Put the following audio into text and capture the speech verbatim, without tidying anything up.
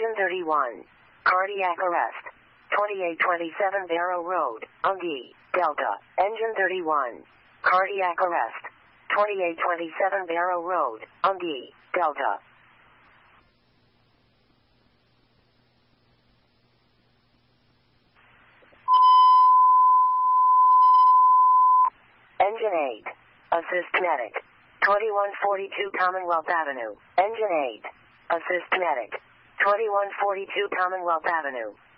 Engine thirty-one. Cardiac arrest. twenty-eight twenty-seven Barrow Road, Ungi, Delta. Engine thirty-one. Cardiac arrest. twenty-eight twenty-seven Barrow Road, Ungi, Delta. Engine eight. Assist medic. twenty-one forty-two Commonwealth Avenue. Engine eight. Assist medic. twenty-one forty-two Commonwealth Avenue.